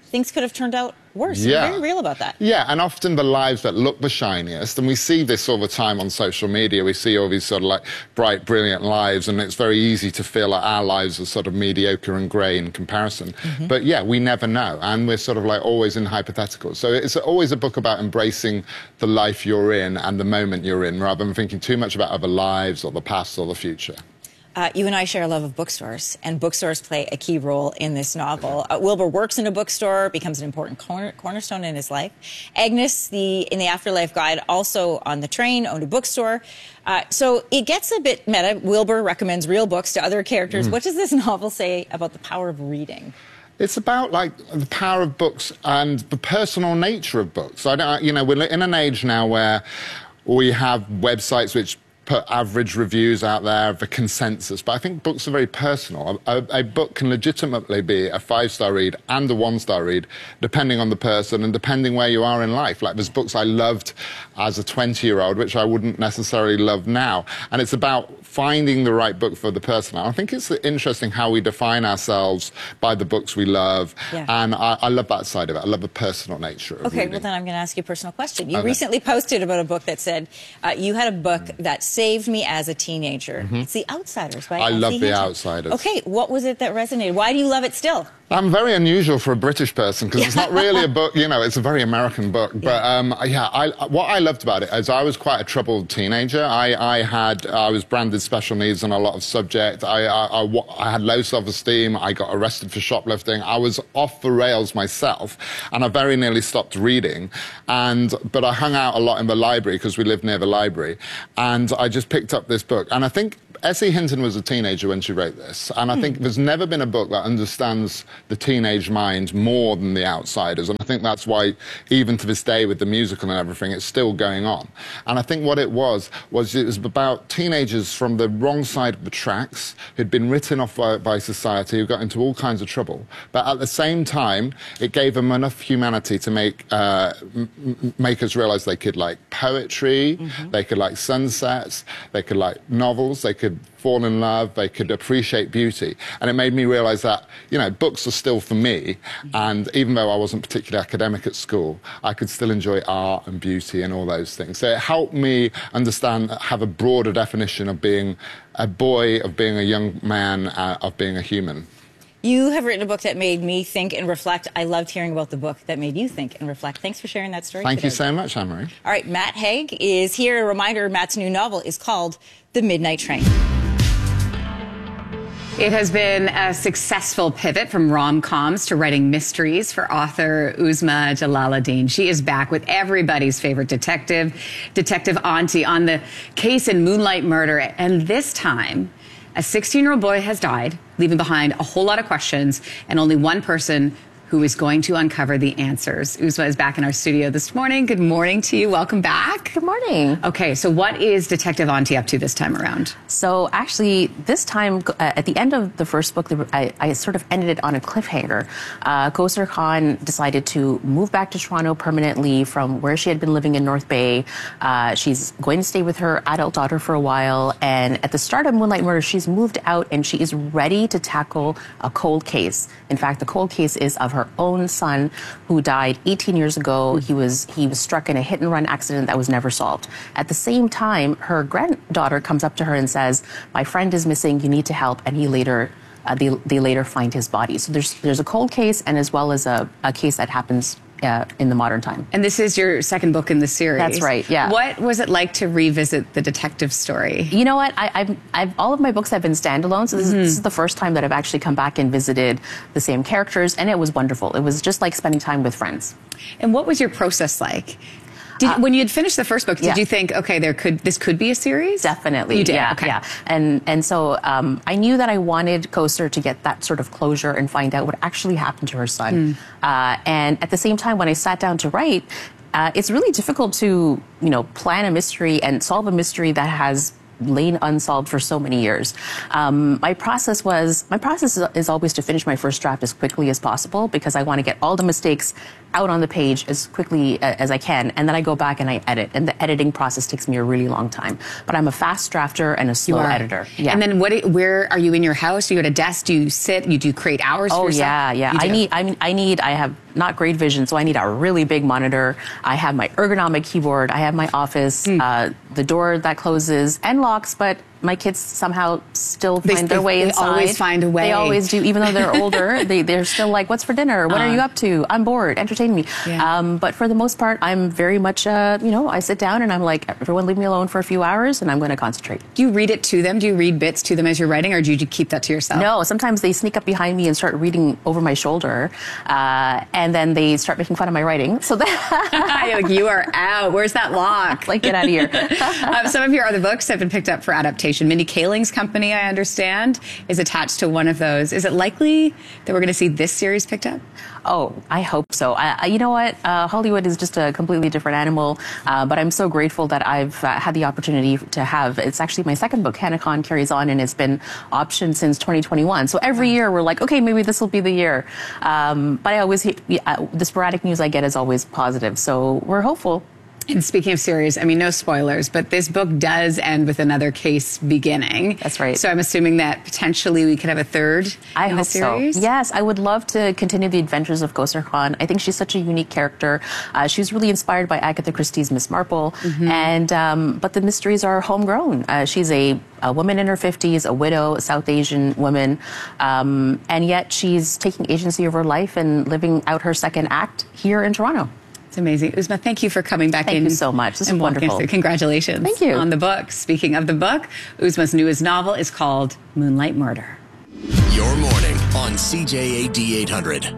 things could have turned out worse. Yeah. You're very real about that. Yeah, and often the lives that look the shiniest, and we see this all the time on social media, we see all these sort of like bright, brilliant lives, and it's very easy to feel like our lives are sort of mediocre and grey in comparison. But yeah, we never know, and we're sort of like always in hypotheticals. So it's always a book about embracing the life you're in and the moment you're in, rather than thinking too much about other lives or the past or the future. You and I share a love of bookstores, and bookstores play a key role in this novel. Wilbur works in a bookstore, becomes an important cornerstone in his life. Agnes, in the Afterlife Guide, also on the train, owned a bookstore. So it gets a bit meta. Wilbur recommends real books to other characters. What does this novel say about the power of reading? It's about like the power of books and the personal nature of books. You know, we're in an age now where we have websites which put average reviews out there, the consensus, but I think books are very personal. A book can legitimately be a 5-star read and a 1-star read, depending on the person and depending where you are in life. Like there's books I loved as a 20-year-old, which I wouldn't necessarily love now. And it's about finding the right book for the person. I think it's interesting how we define ourselves by the books we love. Yeah. And I love that side of it. I love the personal nature of reading. Well, then I'm going to ask you a personal question. You recently posted about a book that said, you had a book that saved me as a teenager. It's The Outsiders, right? I love The Outsiders. Okay, what was it that resonated? Why do you love it still? I'm very unusual for a British person because it's not really a book, you know, it's a very American book. But what I loved about it is I was quite a troubled teenager. I was branded special needs on a lot of subjects. I had low self-esteem. I got arrested for shoplifting. I was off the rails myself, and I very nearly stopped reading. But I hung out a lot in the library because we lived near the library, and I just picked up this book. And I think Essie Hinton was a teenager when she wrote this, and I think there's never been a book that understands the teenage mind more than The Outsiders, and I think that's why, even to this day with the musical and everything, it's still going on. And I think what it was about teenagers from the wrong side of the tracks who'd been written off by society, who got into all kinds of trouble, but at the same time, it gave them enough humanity to make us realize they could like poetry, they could like sunsets, they could like novels, they could fall in love, they could appreciate beauty. And it made me realize that, you know, books are still for me, and even though I wasn't particularly academic at school, I could still enjoy art and beauty and all those things. So it helped me understand, have a broader definition of being a boy, of being a young man, of being a human. You have written a book that made me think and reflect. I loved hearing about the book that made you think and reflect. Thanks for sharing that story Thank today. you so much, Anne-Marie. All right, Matt Haig is here. A reminder, Matt's new novel is called The Midnight Train. It has been a successful pivot from rom-coms to writing mysteries for author Uzma Jalaluddin. She is back with everybody's favorite detective, Detective Auntie, on the case in Moonlight Murder. And this time, a 16-year-old boy has died, leaving behind a whole lot of questions and only one person who is going to uncover the answers. Uzma is back in our studio this morning. Good morning to you. Welcome back. Good morning. Okay, so what is Detective Auntie up to this time around? So actually, this time, at the end of the first book, I sort of ended it on a cliffhanger. Kausar Khan decided to move back to Toronto permanently from where she had been living in North Bay. She's going to stay with her adult daughter for a while. And at the start of Moonlight Murder, she's moved out and she is ready to tackle a cold case. In fact, the cold case is of her own son who died 18 years ago. He was struck in a hit-and-run accident that was never solved. At the same time, her granddaughter comes up to her and says, "My friend is missing, you need to help," and he later they later find his body. So there's a cold case and as well as a case that happens in the modern time. And this is your second book in the series. That's right, yeah. What was it like to revisit the detective story? You know what? I've all of my books have been standalone, so this is the first time that I've actually come back and visited the same characters, and it was wonderful. It was just like spending time with friends. And what was your process like? When you had finished the first book, did you think, okay, this could be a series? Definitely. You did? Yeah, okay. Yeah. And so I knew that I wanted Kausar to get that sort of closure and find out what actually happened to her son. And at the same time, when I sat down to write, it's really difficult to, plan a mystery and solve a mystery that has lain unsolved for so many years. My process is always to finish my first draft as quickly as possible because I want to get all the mistakes out on the page as quickly as I can, and then I go back and I edit. And the editing process takes me a really long time. But I'm a fast drafter and a slow editor. Yeah. And then where are you in your house? Are you at a desk? Do you sit? Do you create hours for yourself? Yeah. I have not great vision, so I need a really big monitor. I have my ergonomic keyboard. I have my office, the door that closes and locks, but my kids somehow still find their way inside. They always find a way. They always do, even though they're older. They're still like, what's for dinner? What are you up to? I'm bored. Entertain me. Yeah. But for the most part, I'm very much, I sit down and I'm like, everyone leave me alone for a few hours and I'm going to concentrate. Do you read it to them? Do you read bits to them as you're writing, or do you keep that to yourself? No, sometimes they sneak up behind me and start reading over my shoulder, and then they start making fun of my writing. So like, you are out. Where's that lock? Like, get out of here. Some of your other books have been picked up for adaptation. Mindy Kaling's company, I understand, is attached to one of those. Is it likely that we're going to see this series picked up? Oh, I hope so. You know what? Hollywood is just a completely different animal, but I'm so grateful that I've had the opportunity to have. It's actually my second book, CannaCon Carries On, and it's been optioned since 2021. So every year we're like, okay, maybe this will be the year. But I always, the sporadic news I get is always positive. So we're hopeful. And speaking of series, I mean, no spoilers, but this book does end with another case beginning. That's right. So I'm assuming that potentially we could have a third I in the hope series? So. Yes, I would love to continue the adventures of Kosar Khan. I think she's such a unique character. She was really inspired by Agatha Christie's Miss Marple, and but the mysteries are homegrown. She's a woman in her 50s, a widow, a South Asian woman, and yet she's taking agency of her life and living out her second act here in Toronto. It's amazing. Uzma, thank you for coming back in. Thank you so much. This is wonderful. Congratulations. Thank you. On the book. Speaking of the book, Uzma's newest novel is called Moonlight Murder. Your morning on CJAD 800.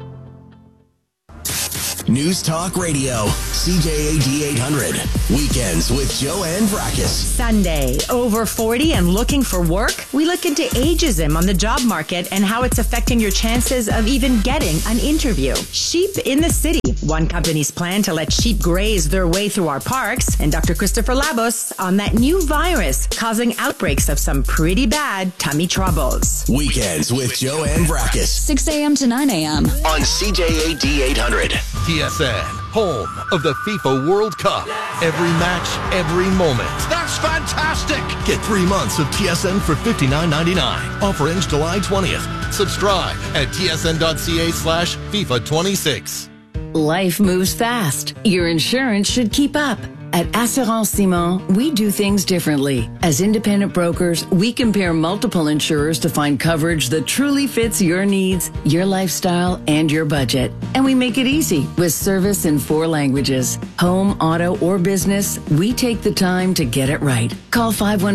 News Talk Radio, CJAD 800. Weekends with Joanne Vrackus. Sunday, over 40 and looking for work? We look into ageism on the job market and how it's affecting your chances of even getting an interview. Sheep in the City. One company's plan to let sheep graze their way through our parks. And Dr. Christopher Labos on that new virus causing outbreaks of some pretty bad tummy troubles. Weekends with Joanne Vrackus. 6 a.m. to 9 a.m. On CJAD 800. TSN, home of the FIFA World Cup. Every match, every moment. That's fantastic! Get 3 months of TSN for $59.99. Offer ends July 20th. Subscribe at tsn.ca/FIFA26. Life moves fast. Your insurance should keep up. At Assurance Simon, we do things differently. As independent brokers, we compare multiple insurers to find coverage that truly fits your needs, your lifestyle, and your budget. And we make it easy with service in 4 languages. Home, auto, or business, we take the time to get it right. Call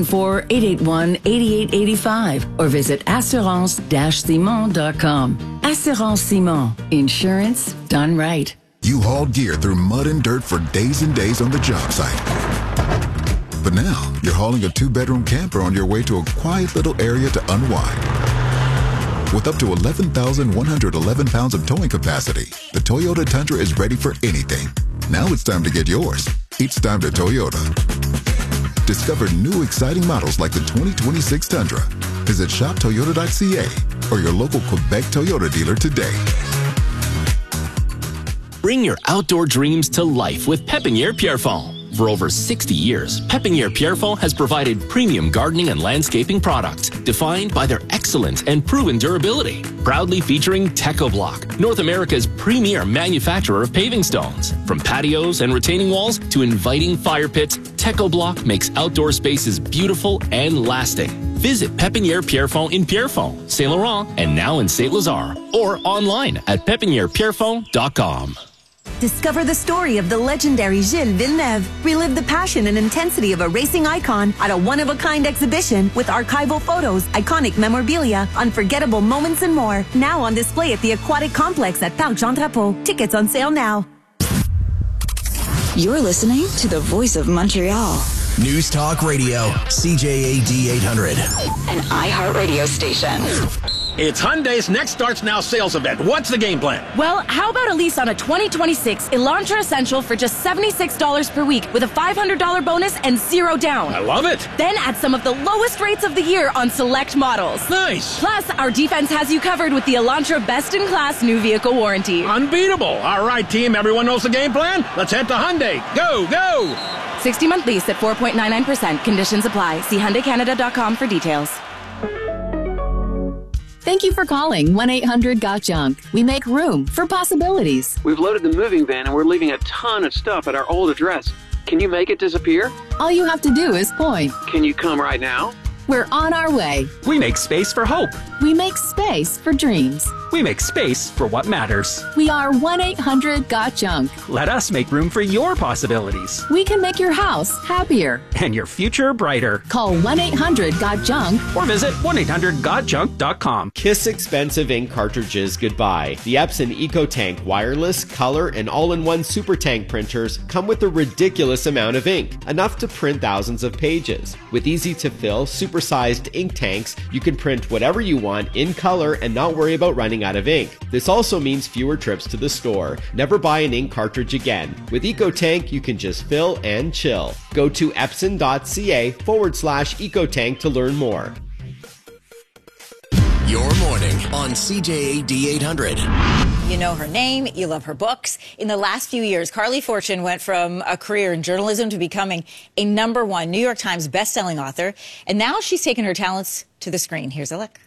514-881-8885 or visit assurance-simon.com. Assurance Simon. Insurance done right. You hauled gear through mud and dirt for days and days on the job site. But now, you're hauling a 2-bedroom camper on your way to a quiet little area to unwind. With up to 11,111 pounds of towing capacity, the Toyota Tundra is ready for anything. Now it's time to get yours. It's time to Toyota. Discover new exciting models like the 2026 Tundra. Visit shoptoyota.ca or your local Quebec Toyota dealer today. Bring your outdoor dreams to life with Pépinière Pierrefonds. For over 60 years, Pépinière Pierrefonds has provided premium gardening and landscaping products defined by their excellent and proven durability. Proudly featuring TechoBlock, North America's premier manufacturer of paving stones. From patios and retaining walls to inviting fire pits, TechoBlock makes outdoor spaces beautiful and lasting. Visit Pépinière Pierrefonds in Pierrefonds, Saint Laurent, and now in Saint Lazare, or online at pépinièrepierrefonds.com. Discover the story of the legendary Gilles Villeneuve. Relive the passion and intensity of a racing icon at a one-of-a-kind exhibition with archival photos, iconic memorabilia, unforgettable moments, and more. Now on display at the Aquatic Complex at Parc Jean Drapeau. Tickets on sale now. You're listening to the Voice of Montreal. News Talk Radio, CJAD 800. An iHeartRadio station. It's Hyundai's Next Starts Now sales event. What's the game plan? Well, how about a lease on a 2026 Elantra Essential for just $76 per week with a $500 bonus and zero down? I love it. Then add some of the lowest rates of the year on select models. Nice. Plus, our defense has you covered with the Elantra best-in-class new vehicle warranty. Unbeatable. All right, team. Everyone knows the game plan? Let's head to Hyundai. Go, go. 60-month lease at 4.99%. Conditions apply. See HyundaiCanada.com for details. Thank you for calling 1-800-GOT-JUNK. We make room for possibilities. We've loaded the moving van and we're leaving a ton of stuff at our old address. Can you make it disappear? All you have to do is point. Can you come right now? We're on our way. We make space for hope. We make space for dreams. We make space for what matters. We are 1-800-GOT-JUNK. Let us make room for your possibilities. We can make your house happier. And your future brighter. Call 1-800-GOT-JUNK. Or visit 1-800-GOT-JUNK.com. Kiss expensive ink cartridges goodbye. The Epson EcoTank wireless, color, and all-in-one Super Tank printers come with a ridiculous amount of ink, enough to print thousands of pages. With easy-to-fill, super-sized ink tanks, you can print whatever you want in color and not worry about running out of ink. This also means fewer trips to the store. Never buy an ink cartridge again. With EcoTank, you can just fill and chill. Go to epson.ca/EcoTank to learn more. Your morning on CJAD 800. You know her name, you love her books. In the last few years, Carly Fortune went from a career in journalism to becoming a #1 New York Times bestselling author. And now she's taken her talents to the screen. Here's a look.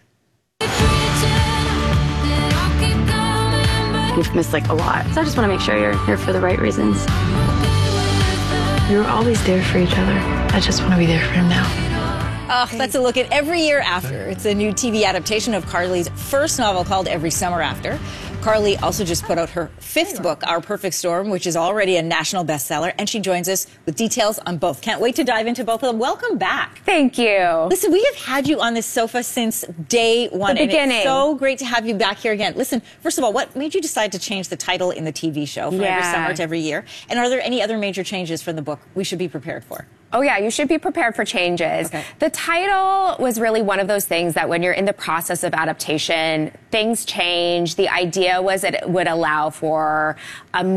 You've missed a lot. So I just want to make sure you're here for the right reasons. We were always there for each other. I just want to be there for him now. Oh, that's a look at Every Year After. It's a new TV adaptation of Carly's first novel called Every Summer After. Carly also just put out her 5th book, Our Perfect Storm, which is already a national bestseller, and she joins us with details on both. Can't wait to dive into both of them. Welcome back. Thank you. Listen, we have had you on this sofa since day one. The beginning. And it's so great to have you back here again. Listen, first of all, what made you decide to change the title in the TV show from Every Summer to Every Year? And are there any other major changes from the book we should be prepared for? Oh, yeah, you should be prepared for changes. Okay. The title was really one of those things that when you're in the process of adaptation, things change. The idea was that it would allow for a